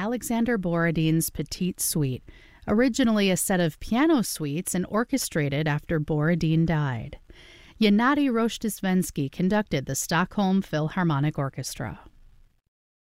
Alexander Borodin's Petite Suite, originally a set of piano suites and orchestrated after Borodin died. Gennady Rozhdestvensky conducted the Stockholm Philharmonic Orchestra.